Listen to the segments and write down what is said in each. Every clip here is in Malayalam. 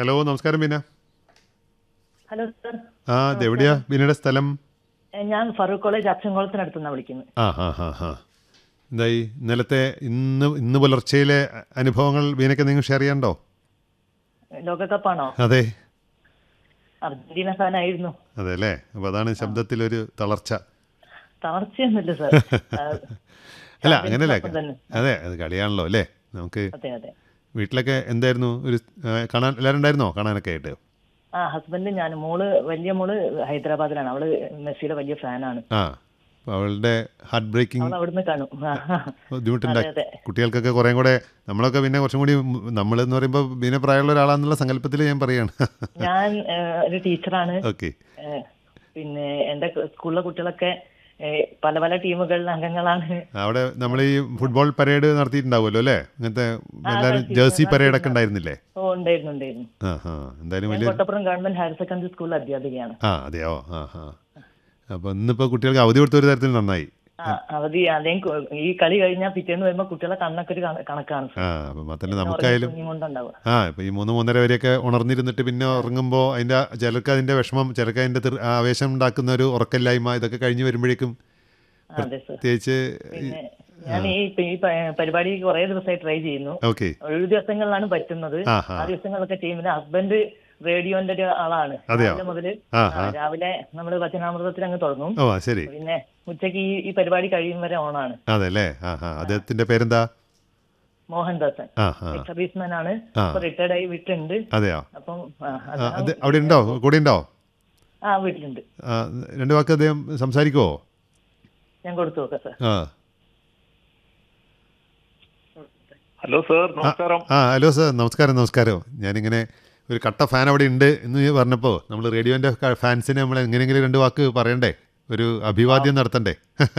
ഹലോ നമസ്കാരം ബീന. Hello sir. എവിടെയാ ബീനയുടെ സ്ഥലം? ഞാൻ ഫറൂഖ് കോളേജ് അച്ചൻകുളത്തിനടുത്തുനിന്നാണ് വിളിക്കുന്നത്. എന്തായി ഇന്നലത്തെ ഇന്ന് പുലർച്ചയിലെ അനുഭവങ്ങൾ ബീനയ്ക്ക് നിങ്ങൾ ഷെയർ ചെയ്യണ്ടോ? ലോകകപ്പാണോ? അതെ. അർജന്റീന ഫാനായിരുന്നു. അതെ അല്ലേ, അപ്പോൾ അതാണ് ശബ്ദത്തിലൊരു തളർച്ച. തളർച്ചയൊന്നുമില്ല സർ. അല്ല അങ്ങനെയല്ലേ, അതെ അത് കളിയാണല്ലോ അല്ലേ. നമുക്ക് വീട്ടിലൊക്കെ എന്തായിരുന്നു ഒരു കാണാൻ എല്ലാവരും ഉണ്ടായിരുന്നോ കാണാനൊക്കെ ആയിട്ട്? ഹസ്ബൻഡ് ഞാൻ വലിയ മോള് ഹൈദരാബാദിലാണ്. അവള് മെസ്സിയുടെ വലിയ ഫാനാണ്. അവളുടെ ഹാർട്ട് ബ്രേക്കിംഗ് അവിടുന്ന് കാണും. ബുദ്ധിമുട്ടുണ്ടായി കുട്ടികൾക്കൊക്കെ കുറേ കൂടെ. നമ്മളൊക്കെ പിന്നെ കുറച്ചും കൂടി നമ്മളെന്ന് പറയുമ്പോൾ പിന്നെ പ്രായമുള്ള ഒരാളാന്നുള്ള സങ്കല്പത്തിൽ ഞാൻ പറയാണ്. ഞാൻ ഒരു ടീച്ചറാണ്. ഓക്കെ. പിന്നെ എന്റെ സ്കൂളിലെ കുട്ടികളൊക്കെ പല പല ടീമുകളിലെ അംഗങ്ങളാണ്. അവിടെ നമ്മൾ ഈ ഫുട്ബോൾ പരേഡ് നടത്തിയിട്ടുണ്ടാവുമല്ലോ അല്ലേ? അങ്ങനത്തെ എല്ലാവരും ജേഴ്സി പരേഡൊക്കെ ഉണ്ടായിരുന്നില്ലേ? ഉണ്ടായിരുന്നു. എന്തായാലും കോട്ടപ്പുറം ഗവൺമെന്റ് ഹയർ സെക്കൻഡറി സ്കൂളിൽ അധ്യാപികയാണ്. അതെയോ. അപ്പൊ ഇന്നിപ്പോ കുട്ടികൾക്ക് അവധി കൊടുത്ത ഒരു തരത്തിൽ നന്നായി. അവധി അതേ. ഈ കളി കഴിഞ്ഞാൽ പിറ്റേന്ന് വരുമ്പോ കുട്ടികളെ കണ്ണൊക്കെ ഒരു കണക്കാണ്. മാത്രമല്ല നമുക്കായാലും ഇപ്പൊ ഈ 3-3:30 വരെയൊക്കെ ഉണർന്നിരുന്നിട്ട് പിന്നെ ഉറങ്ങുമ്പോൾ ചിലർക്ക് അതിന്റെ വിഷമം, ചിലർക്ക് അതിന്റെ ആവേശം ഉണ്ടാക്കുന്ന ഒരു ഉറക്കമില്ലായ്മ, ഇതൊക്കെ കഴിഞ്ഞ് വരുമ്പോഴേക്കും പ്രത്യേകിച്ച് ഞാൻ ഈ പരിപാടി കുറെ ദിവസമായി ട്രൈ ചെയ്യുന്നു. ഒഴിവ് ദിവസങ്ങളിലാണ് പറ്റുന്നത്. ആ ദിവസങ്ങളൊക്കെ ടീമിന് ഹസ്ബൻഡ് റേഡിയോന്റെ ഒരു ആളാണ്. മുതല് രാവിലെ നമ്മള് വചനാമൃതത്തിൽ അങ്ങ് തുടങ്ങും. പിന്നെ ഉച്ചക്ക് ഈ പരിപാടി കഴിയും വരെ ഓണാണ്. അതെല്ലേ. അദ്ദേഹത്തിന്റെ പേരെന്താ? മോഹൻദാസൻ. സർവീസ്മാൻ ആണ്. റിട്ടയർഡ് ആയി വീട്ടിലുണ്ട്. അപ്പം അവിടെ ഉണ്ടോ, കൂടെ ഉണ്ടോ? വീട്ടിലുണ്ട്. 2 വാക്ക് അദ്ദേഹം സംസാരിക്കുവോ? ഞാൻ കൊടുത്തു നോക്കാം സാർ. ഹലോ സാർ, നമസ്കാരം. ഹലോ സാർ, നമസ്കാരം. ഞാനിങ്ങനെ ഒരു കട്ട ഫാൻ അവിടെ ഉണ്ട് എന്ന് പറഞ്ഞപ്പോൾ നമ്മൾ റേഡിയോന്റെ ഫാൻസിനെ നമ്മൾ എങ്ങനെയെങ്കിലും 2 വാക്ക് പറയണ്ടേ, ഒരു അഭിവാദ്യം നടത്തണ്ടേ?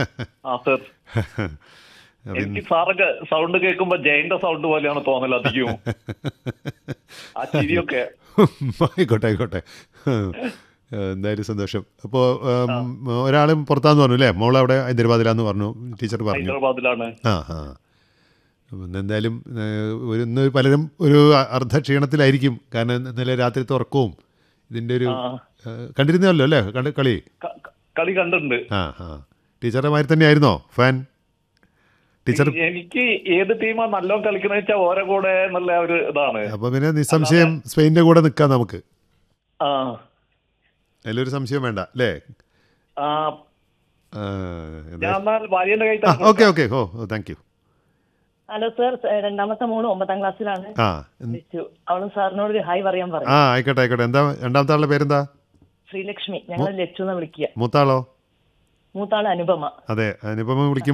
എനിക്ക് സാറൊക്കെ സൗണ്ട് കേൾക്കുമ്പോ ജയന്റെ സൗണ്ട് പോലെയാണ് തോന്നല് അധികവും. ആ ചിരിയൊക്കെ. ആയിക്കോട്ടെ. എന്തായാലും സന്തോഷം. അപ്പോൾ ഒരാളും പുറത്താന്ന് പറഞ്ഞു അല്ലേ? മോൾ അവിടെ ഹൈദരാബാദിലാന്ന് പറഞ്ഞു, ടീച്ചർ പറഞ്ഞു. ഹൈദരാബാദിലാണ്. എന്തായാലും ഇന്ന് പലരും ഒരു അർദ്ധക്ഷീണത്തിലായിരിക്കും. കാരണം ഇന്നലെ രാത്രിത്തെ ഉറക്കവും ഇതിൻ്റെ ഒരു കണ്ടിരുന്നല്ലോ അല്ലേ കളി കണ്ടിട്ടുണ്ട്. ടീച്ചറുടെ മാതിരി തന്നെയായിരുന്നോ ഫാൻ? ടീച്ചർ എനിക്ക് ഏത് ടീമാ നല്ലോണം കളിക്കണ വെച്ചാൽ ഓരോ കൂടെ നല്ല ഒരു ഇതാണ്. അപ്പൊ പിന്നെ നിസ്സംശയം സ്പെയിനിന്റെ കൂടെ നിൽക്കാം നമുക്ക്. അതിലൊരു സംശയം വേണ്ട അല്ലേ? Okay. Thank you. Hello sir. രണ്ടാമത്തെ മോള് 9ാം ക്ലാസ്സിലാണ്. അവളും സാറിനോട് ഒരു ഹായ് പറയാൻ പറഞ്ഞു. ആയിക്കോട്ടെ. എന്താ രണ്ടാമത്തെ ആളുടെ പേരെന്താ? ശ്രീലക്ഷ്മി. ഞങ്ങൾ ലച്ചു എന്ന് വിളിക്കുക. മൂത്താളോ? മൂത്താള് അനുപമ. അതെ, അനുപമ വിളിക്കും.